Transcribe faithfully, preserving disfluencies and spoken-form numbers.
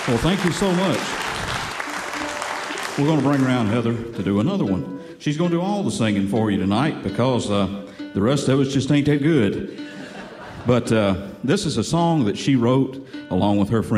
Well, thank you so much. We're going to bring around Heather to do another one. She's going to do all the singing for you tonight because uh, the rest of us just ain't that good. But uh, this is a song that she wrote along with her friend